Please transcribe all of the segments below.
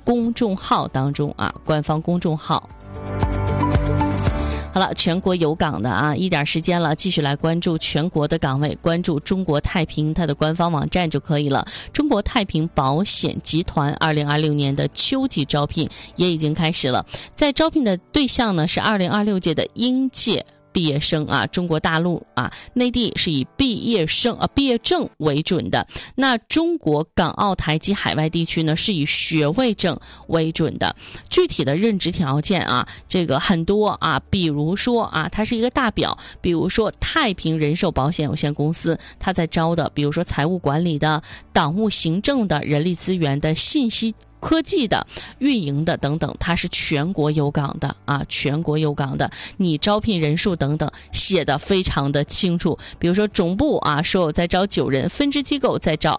公众号当中啊，官方公众号。好了，全国有岗的啊，一点时间了，继续来关注全国的岗位，关注中国太平它的官方网站就可以了。中国太平保险集团2026年的秋季招聘也已经开始了，在招聘的对象呢是2026届的应届毕业生啊，中国大陆啊，内地是以毕业证为准的。那中国港澳台及海外地区呢，是以学位证为准的。具体的任职条件啊，这个很多啊，比如说啊，它是一个大表，比如说太平人寿保险有限公司，它在招的，比如说财务管理的、党务行政的、人力资源的、信息科技的、运营的等等，它是全国有岗的啊，全国有岗的。你招聘人数等等写的非常的清楚，比如说总部啊说有在招9人，分支机构在招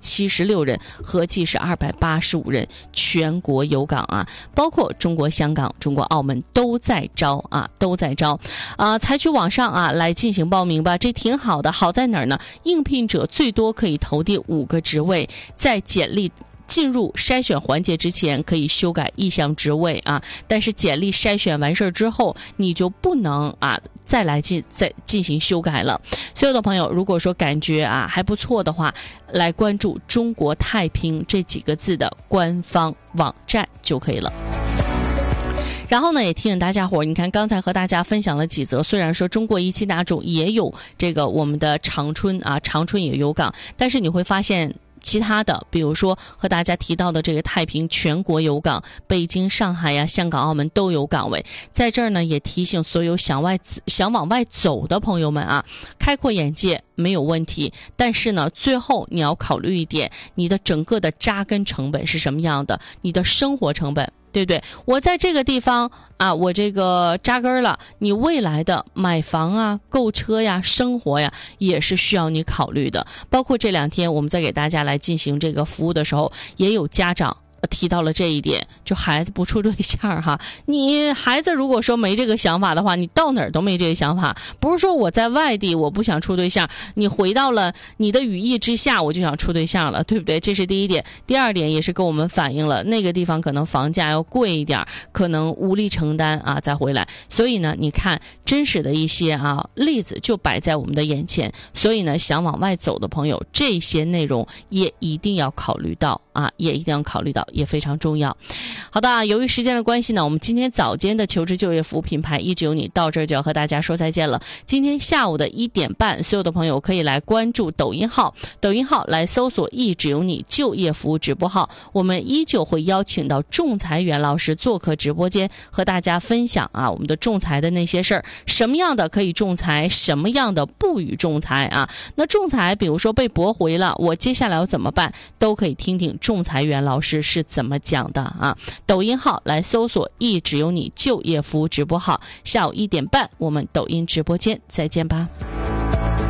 276人，合计是285人，全国有岗啊，包括中国香港、中国澳门都在招啊，都在招啊，采取网上啊来进行报名吧，这挺好的。好在哪儿呢？应聘者最多可以投递5个职位，在简历进入筛选环节之前可以修改意向职位啊，但是简历筛选完事之后你就不能啊再进行修改了。所有的朋友如果说感觉啊还不错的话，来关注中国太平这几个字的官方网站就可以了。然后呢，也提醒大家伙，你看刚才和大家分享了几则，虽然说中国17大中也有这个我们的长春啊，长春也有岗，但是你会发现其他的，比如说和大家提到的这个太平全国有岗，北京、上海呀、香港、澳门都有岗位。在这儿呢，也提醒所有想往外走的朋友们啊，开阔眼界没有问题，但是呢，最后你要考虑一点，你的整个的扎根成本是什么样的，你的生活成本。对不对？我在这个地方啊，我这个扎根了，你未来的买房啊、购车呀、生活呀，也是需要你考虑的。包括这2天我们在给大家来进行这个服务的时候，也有家长提到了这一点，就孩子不处对象哈，你孩子如果说没这个想法的话，你到哪儿都没这个想法。不是说我在外地我不想处对象，你回到了你的羽翼之下我就想处对象了，对不对？这是第一点。第二点也是跟我们反映了那个地方可能房价要贵一点，可能无力承担啊再回来。所以呢，你看真实的一些啊例子就摆在我们的眼前，所以呢，想往外走的朋友，这些内容也一定要考虑到啊，也一定要考虑到，也非常重要。好的，由于时间的关系呢，我们今天早间的求职就业服务品牌一直有你到这儿就要和大家说再见了。今天下午的1点半，所有的朋友可以来关注抖音号来搜索一直有你就业服务直播号，我们依旧会邀请到仲裁员老师做客直播间，和大家分享啊我们的仲裁的那些事儿，什么样的可以仲裁，什么样的不予仲裁啊。那仲裁比如说被驳回了，我接下来要怎么办，都可以听听仲裁员老师是怎么讲的啊。抖音号来搜索一直有你就业服务直播号，下午1点半我们抖音直播间再见吧。